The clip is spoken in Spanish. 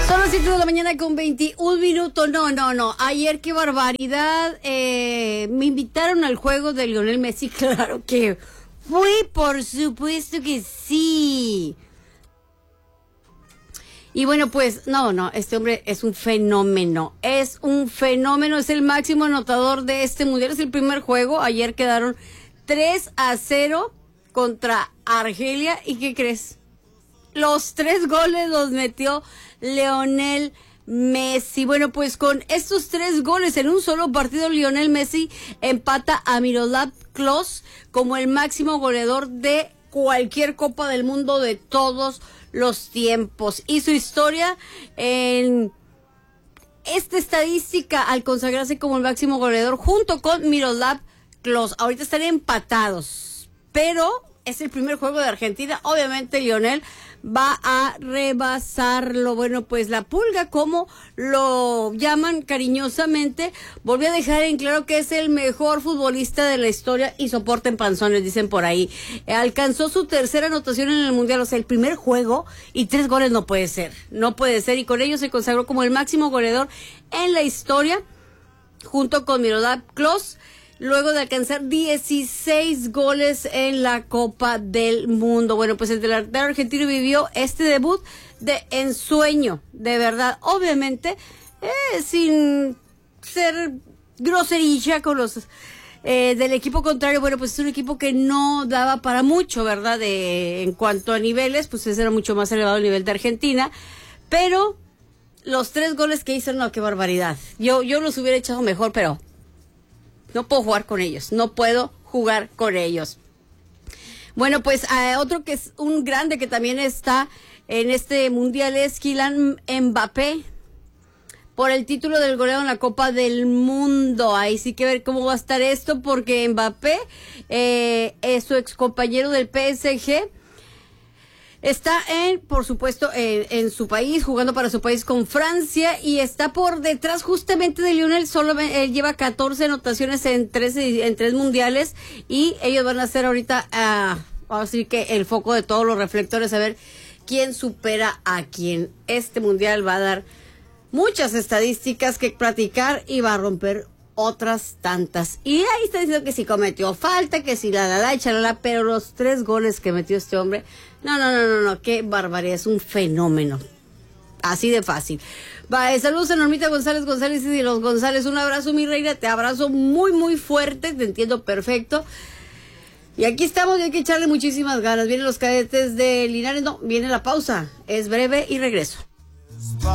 Son las 7 de la mañana con 21 minutos. No. Ayer, qué barbaridad. Me invitaron al juego de Lionel Messi. Claro que fui, por supuesto que sí. Y bueno, pues, no, este hombre es un fenómeno. Es un fenómeno, es el máximo anotador de este mundial. Es el primer juego. Ayer quedaron 3-0 contra Argelia. ¿Y qué crees? Los 3 goles los metió Lionel Messi. Bueno, pues con estos 3 goles en un solo partido, Lionel Messi empata a Miroslav Klose como el máximo goleador de cualquier Copa del Mundo de todos los tiempos. Hizo historia en esta estadística al consagrarse como el máximo goleador junto con Miroslav Klose. Ahorita están empatados, pero es el primer juego de Argentina. Obviamente Lionel va a rebasarlo. Bueno, pues la Pulga, como lo llaman cariñosamente, volvió a dejar en claro que es el mejor futbolista de la historia y soporten panzones, dicen por ahí. Alcanzó su tercera anotación en el Mundial, o sea, el primer juego, y 3 goles no puede ser, y con ello se consagró como el máximo goleador en la historia, junto con Miroslav Klose, luego de alcanzar 16 goles en la Copa del Mundo. Bueno, pues el delantero argentino vivió este debut de ensueño, de verdad. Obviamente, sin ser groserilla con los del equipo contrario. Bueno, pues es un equipo que no daba para mucho, ¿verdad? En cuanto a niveles, pues ese era mucho más elevado el nivel de Argentina. Pero los 3 goles que hizo, no, qué barbaridad. Yo los hubiera echado mejor, pero no puedo jugar con ellos, Bueno, pues otro que es un grande que también está en este mundial es Kylian Mbappé, por el título del goleo en la Copa del Mundo. Ahí sí que ver cómo va a estar esto, porque Mbappé es su ex compañero del PSG. Está por supuesto, en su país, jugando para su país con Francia, y está por detrás justamente de Lionel. Él lleva 14 anotaciones en 3 mundiales, y ellos van a ser ahorita, así que el foco de todos los reflectores, a ver quién supera a quién. Este mundial va a dar muchas estadísticas que platicar y va a romper otras tantas. Y ahí está diciendo que si cometió falta, que si chalala, pero los 3 goles que metió este hombre, no, qué barbaridad, es un fenómeno. Así de fácil. Saludos a Normita González y de los González, un abrazo, mi reina, te abrazo muy, muy fuerte, te entiendo perfecto. Y aquí estamos, y hay que echarle muchísimas ganas. Vienen los cadetes de Linares, no, viene la pausa, es breve y regreso.